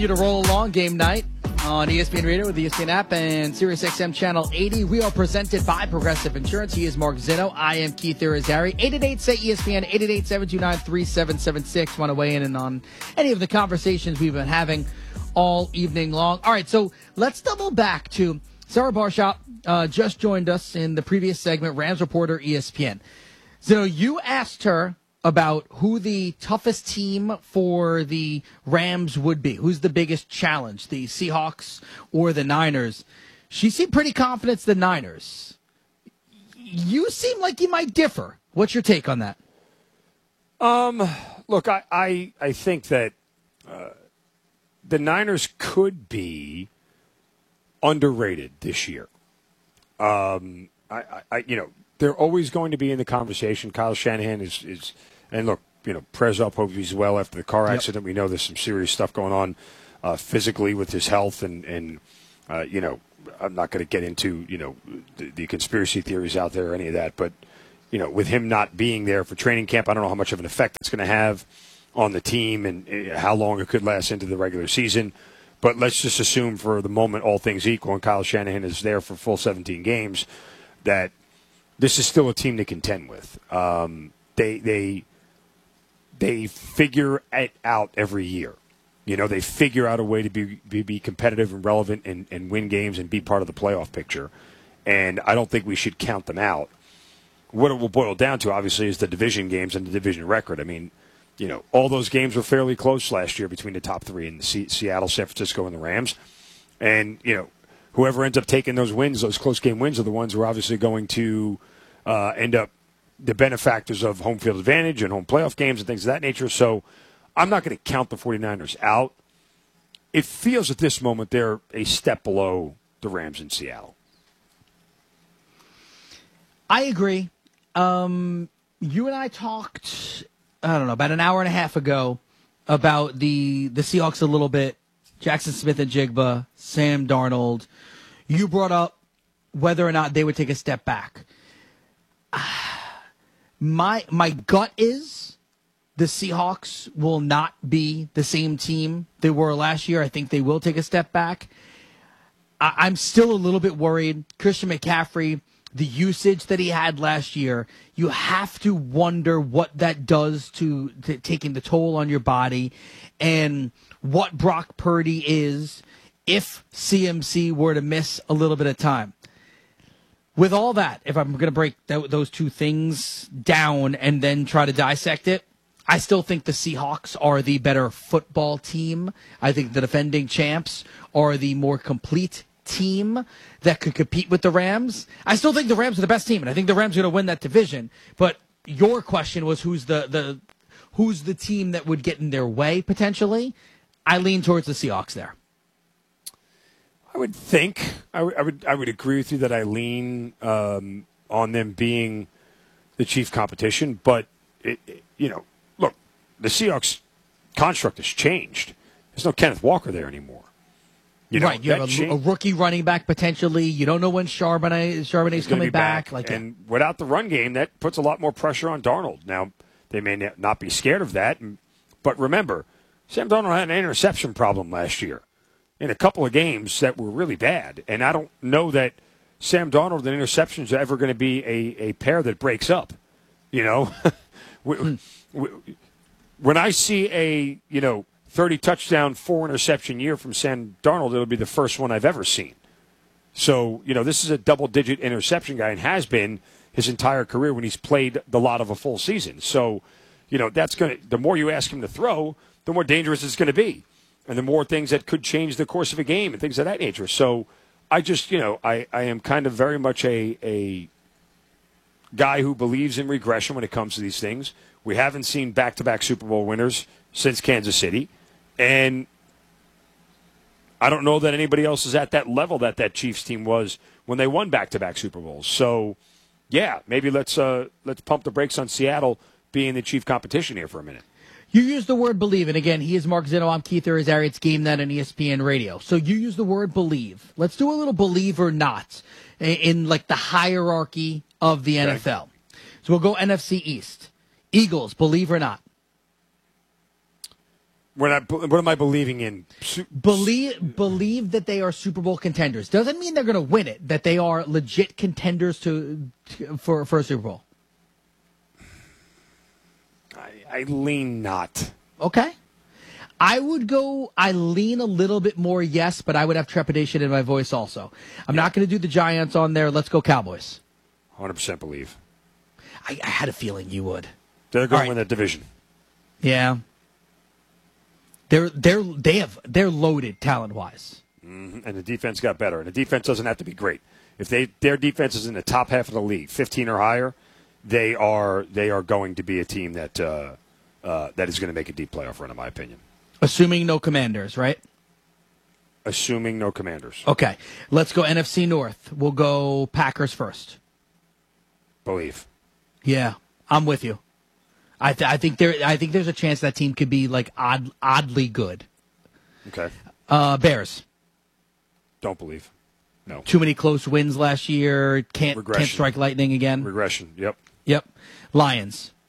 You to roll along game night on ESPN Radio with the ESPN app and SiriusXM Channel 80. We are presented by Progressive Insurance. He is Mark Zinno. I am Keith Irizarry. 888-SAY-ESPN, 888-729-3776. Want to weigh in on any of the conversations we've been having all evening long. All right, so let's double back to Sarah Barshop. Just joined us in the previous segment, Rams reporter, ESPN. So you asked her about who the toughest team for the Rams would be. Who's the biggest challenge, the Seahawks or the Niners? She seemed pretty confident it's the Niners. You seem like you might differ. What's your take on that? Look, I think that the Niners could be underrated this year. They're always going to be in the conversation. Kyle Shanahan is and look, prayers up, hope he's well after the car accident. Yep. We know there's some serious stuff going on physically with his health, and I'm not going to get into the conspiracy theories out there or any of that, but with him not being there for training camp, I don't know how much of an effect it's going to have on the team and how long it could last into the regular season. But let's just assume for the moment, all things equal, and Kyle Shanahan is there for full 17 games, that this is still a team to contend with. They figure it out every year. They figure out a way to be competitive and relevant and win games and be part of the playoff picture. And I don't think we should count them out. What it will boil down to, obviously, is the division games and the division record. I mean, all those games were fairly close last year between the top three in the Seattle, San Francisco, and the Rams. And, whoever ends up taking those wins, those close game wins, are the ones who are obviously going to end up the benefactors of home field advantage and home playoff games and things of that nature. So I'm not going to count the 49ers out. It feels at this moment they're a step below the Rams in Seattle. I agree. You and I talked, about an hour and a half ago about the Seahawks a little bit. Jackson Smith and Jigba, Sam Darnold. You brought up whether or not they would take a step back. My gut is the Seahawks will not be the same team they were last year. I think they will take a step back. I'm still a little bit worried. Christian McCaffrey, the usage that he had last year, you have to wonder what that does to taking the toll on your body and what Brock Purdy is if CMC were to miss a little bit of time. With all that, if I'm going to break those two things down and then try to dissect it, I still think the Seahawks are the better football team. I think the defending champs are the more complete team that could compete with the Rams. I still think the Rams are the best team, and I think the Rams are going to win that division. But your question was who's the team that would get in their way potentially? I lean towards the Seahawks there. I would think I would agree with you that I lean on them being the chief competition, but look, the Seahawks construct has changed. There's no Kenneth Walker there anymore. You have a rookie running back potentially. You don't know when Charbonnet's coming back. And without the run game, that puts a lot more pressure on Darnold. Now, they may not be scared of that, but remember, Sam Darnold had an interception problem last year in a couple of games that were really bad. And I don't know that Sam Darnold and interceptions are ever going to be a pair that breaks up. When I see a 30 touchdown, 4 interception year from Sam Darnold, it'll be the first one I've ever seen. So, this is a double-digit interception guy and has been his entire career when he's played the lot of a full season. So, that's the more you ask him to throw, the more dangerous it's going to be. And the more things that could change the course of a game and things of that nature. So I just, I am kind of very much a guy who believes in regression when it comes to these things. We haven't seen back-to-back Super Bowl winners since Kansas City. And I don't know that anybody else is at that level that Chiefs team was when they won back-to-back Super Bowls. So, yeah, maybe let's pump the brakes on Seattle being the chief competition here for a minute. You use the word believe, and again, he is Mark Zinno. I'm Keith Irizarry. It's Game Night on ESPN Radio. So you use the word believe. Let's do a little believe or not in like the hierarchy of the NFL. So we'll go NFC East. Eagles, believe or not? What am I believing in? Believe that they are Super Bowl contenders. Doesn't mean they're going to win it. That they are legit contenders for a Super Bowl. I lean not. Okay. I lean a little bit more yes, but I would have trepidation in my voice also. I'm not going to do the Giants on there. Let's go Cowboys. 100% believe. I had a feeling you would. They're going to win that division. Yeah. They're loaded talent-wise. Mm-hmm. And the defense got better. And the defense doesn't have to be great. If their defense is in the top half of the league, 15 or higher, they are going to be a team that is going to make a deep playoff run, in my opinion. Assuming no Commanders, right? Assuming no Commanders. Okay. Let's go NFC North. We'll go Packers first. Believe. Yeah, I'm with you. I think there's a chance that team could be like oddly good. Okay. Bears. Don't believe. No. Too many close wins last year. Can't strike lightning again. Regression. Yep. Lions.